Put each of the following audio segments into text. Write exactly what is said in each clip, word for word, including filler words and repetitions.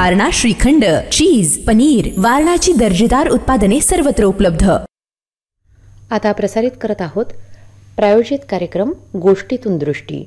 वारणा श्रीखंड, चीज, पनीर, वारणाची दर्जेदार उत्पादने सर्वत्र उपलब्ध. आता प्रसारित करत आहोत प्रायोजित कार्यक्रम गोष्टीतून दृष्टी.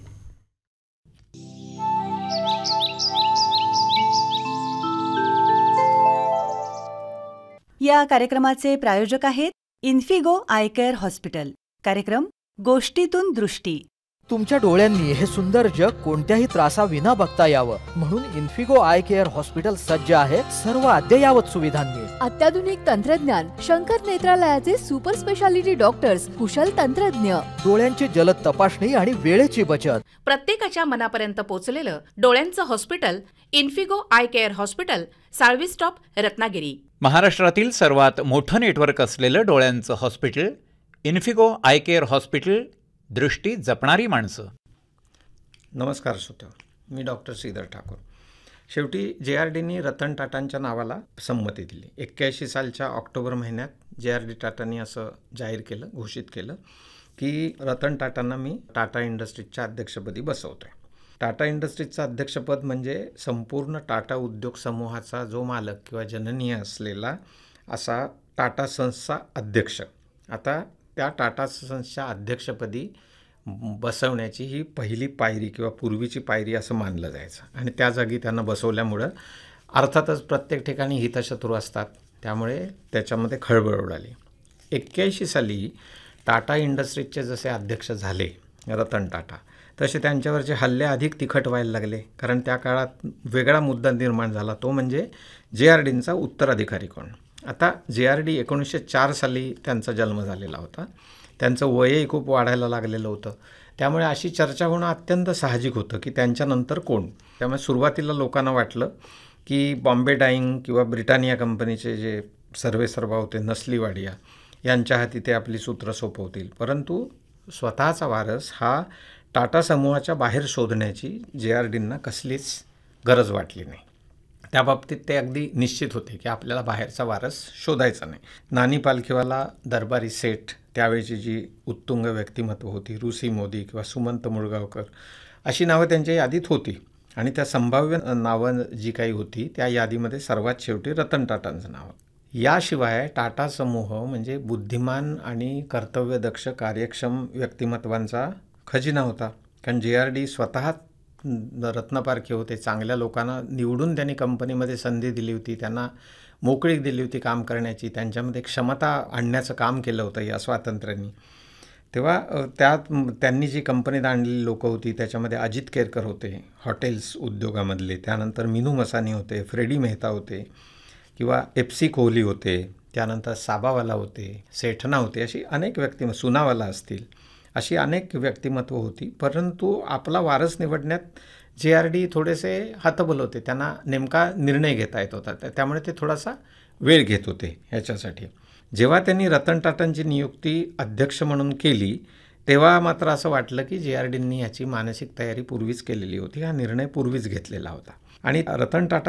या कार्यक्रमाचे प्रायोजक आहेत इन्फिगो आय केअर हॉस्पिटल. कार्यक्रम गोष्टीतून दृष्टी. तुमच्या डोळ्यांनी हे सुंदर जग कोणत्याही त्रासाविना बघता यावं म्हणून इन्फिगो आय केअर हॉस्पिटल सज्ज आहे सर्व अद्ययावत सुविधांनी. अत्याधुनिक तंत्रज्ञान, शंकर नेत्रालयाचे सुपर स्पेशालिटी डॉक्टर्स, कुशल तंत्रज्ञ, डोळ्यांची जलद तपासणी आणि वेळेची बचत. प्रत्येकाच्या मनापर्यंत पोहोचलेलं डोळ्यांचं hospital Infigo I care hospital, Salvi stop, Ratnagiri. महाराष्ट्रातील सर्वात मोठं नेटवर्क असलेलं डोळ्यांचं hospital Infigo I care hospital. दृष्टी जपणारी माणसं. नमस्कार श्रोत्या, मी डॉक्टर श्रीधर ठाकूर. शेवटी जे आर डीनी रतन टाटांच्या नावाला संमती दिली. एक्क्याऐंशी सालच्या ऑक्टोबर महिन्यात जे आर डी टाटांनी असं जाहीर केलं, घोषित केलं की रतन टाटांना मी टाटा इंडस्ट्रीजच्या अध्यक्षपदी बसवतो आहे. टाटा इंडस्ट्रीजचं अध्यक्षपद म्हणजे संपूर्ण टाटा उद्योग समूहाचा जो मालक किंवा जननीय असलेला असा टाटा सन्सचा अध्यक्ष. आता त्या टाटा सन्सच्या अध्यक्षपदी बसवण्याची ही पहिली पायरी किंवा पूर्वीची पायरी असं मानलं जायचं आणि त्या जागी त्यांना बसवल्यामुळं अर्थातच प्रत्येक ठिकाणी हितशत्रू असतात, त्यामुळे त्याच्यामध्ये खळबळ उडाली. एक्क्याऐंशी साली टाटा इंडस्ट्रीजचे जसे अध्यक्ष झाले रतन टाटा, तसे त्यांच्यावरचे हल्ले अधिक तिखट व्हायला लागले. कारण त्या काळात वेगळा मुद्दा निर्माण झाला, तो म्हणजे जे आर डींचा उत्तराधिकारी कोण. आता जे आर डी एकोणीसशे चार साली त्यांचा जन्म झालेला होता. त्यांचं वयही खूप वाढायला लागलेलं होतं, त्यामुळे अशी चर्चा होणं अत्यंत साहजिक होतं की त्यांच्यानंतर कोण. त्यामुळे सुरुवातीला लोकांना वाटलं की बॉम्बे डाईंग किंवा ब्रिटानिया कंपनीचे जे सर्वेसर्वा होते नसली वाडिया यांच्या हाती ते आपली सूत्र सोपवतील. परंतु स्वतःचा वारस हा टाटा समूहाच्या बाहेर शोधण्याची जे आर डींना कसलीच गरज वाटली नाही. त्या बाबतीत ते अगदी निश्चित होते की आपल्याला बाहेरचा वारस शोधायचा नाही. नानी पालखीवाला, दरबारी सेठ, त्यावेळची जी उत्तुंग व्यक्तिमत्व होती, रुसी मोदी किंवा सुमंत मुळगावकर, अशी नावं त्यांच्या यादीत होती आणि त्या संभाव्य नावं जी काही होती त्या यादीमध्ये सर्वात शेवटी रतन टाटांचं नाव. याशिवाय टाटा समूह म्हणजे बुद्धिमान आणि कर्तव्यदक्ष कार्यक्षम व्यक्तिमत्वांचा खजिना होता. कारण जे आर डी स्वतः रत्नपारखी होते, चांगल्या लोकांना निवडून त्यांनी कंपनीमध्ये संधी दिली होती, त्यांना मोकळीक दिली होती काम करण्याची, त्यांच्यामध्ये क्षमता आणण्याचं काम केलं होतं या स्वातंत्र्यांनी. तेव्हा त्यात त्यांनी जी कंपनीत आणलेली लोकं होती त्याच्यामध्ये अजित केरकर होते हॉटेल्स उद्योगामधले, त्यानंतर मिनू मसानी होते, फ्रेडी मेहता होते किंवा एफ सी कोहली होते, त्यानंतर साबावाला होते, सेठना होते, अशी अनेक व्यक्तिमत्व, सुनावाला असतील, अशी अनेक व्यक्तिमत्व होती. परंतु आपला वारस निवडण्यात जे आर डी थोडेसे हतबल होते, त्यांना नेमका निर्णय घेता येत होता, त्यामुळे ते थोडासा वेळ घेत होते ह्याच्यासाठी. जेव्हा त्यांनी रतन टाटांची नियुक्ती अध्यक्ष म्हणून केली तेव्हा मात्र असं वाटलं की जे आर डींनी ह्याची मानसिक तयारी पूर्वीच केलेली होती, हा निर्णय पूर्वीच घेतलेला होता आणि रतन टाटा